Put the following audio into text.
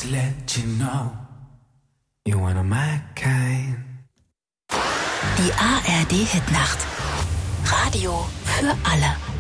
let you know you're one of my kind. Die ARD Hitnacht. Radio für alle.